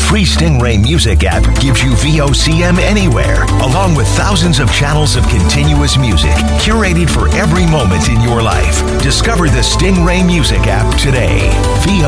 free Stingray Music app gives you VOCM anywhere, along with thousands of channels of continuous music curated for every moment in your life. Discover the Stingray Music app today.